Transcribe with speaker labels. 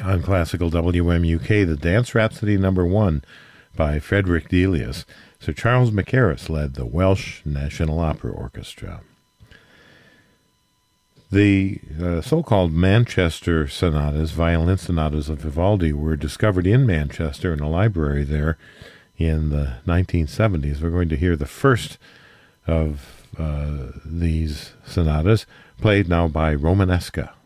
Speaker 1: on classical WMUK, the Dance Rhapsody No. 1 by Frederick Delius. Sir Charles Mackerras led the Welsh National Opera Orchestra. The so-called Manchester sonatas, violin sonatas of Vivaldi, were discovered in Manchester in a library there in the 1970s. We're going to hear the first of these sonatas, played now by Romanesca.